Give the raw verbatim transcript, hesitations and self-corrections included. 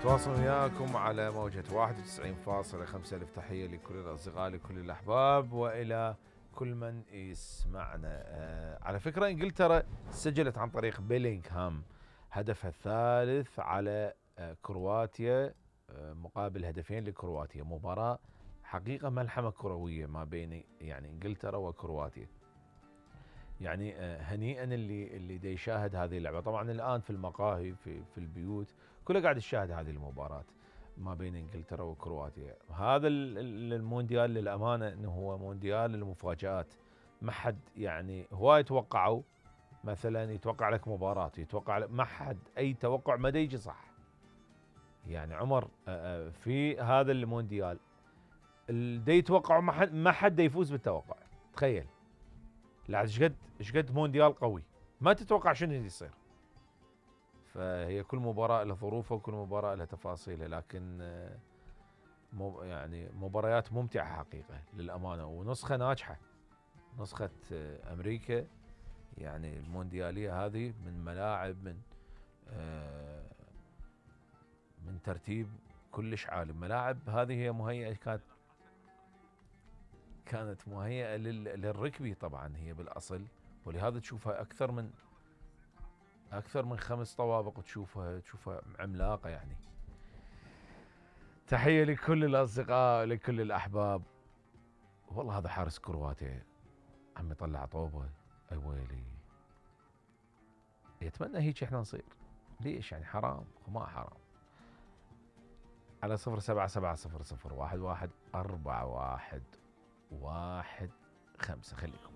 نتواصل وياكم على موجة واحد وتسعين فاصلة خمسة. ألف تحية لكل الأصدقاء لكل الأحباب وإلى كل من يسمعنا. آه على فكرة إنجلترا سجلت عن طريق بيلينغهام هدفها الثالث على آه كرواتيا، آه مقابل هدفين لكرواتيا. مباراة حقيقة ملحمة كروية ما بين يعني إنجلترا وكرواتيا. يعني هنيئا اللي اللي دا يشاهد هذه اللعبه. طبعا الان في المقاهي في في البيوت كله قاعد يشاهد هذه المباراه ما بين انجلترا وكرواتيا. هذا المونديال للامانه انه هو مونديال المفاجات. ما حد يعني هواي يتوقعوا، مثلا يتوقع لك مباراه، يتوقع لك ما حد اي توقع ما دا يجي صح. يعني عمر في هذا المونديال اللي دا يتوقعوا ما حد ما حد يفوز بالتوقع. تخيل لا ايش قد ايش قد مونديال قوي، ما تتوقع شنو اللي يصير. فهي كل مباراة لها ظروفها وكل مباراة لها تفاصيلها، لكن مو يعني مباريات ممتعة حقيقة للأمانة، ونسخة ناجحة. نسخة أمريكا يعني المونديالية هذه من ملاعب، من من ترتيب كلش عالي. الملاعب هذه هي مهيئة، كانت كانت مهيئة للركبي طبعا هي بالأصل، ولهذا تشوفها أكثر من أكثر من خمس طوابق، وتشوفها تشوفها عملاقة يعني. تحية لكل الأصدقاء لكل الأحباب. والله هذا حارس كرواتيا عم يطلع طوبة، أي ويلي. يتمنى هيك احنا نصير. ليش يعني؟ حرام وما حرام. على صفر سبعة سبعة صفر صفر واحد واحد أربعة واحد واحد خمسة. خليكم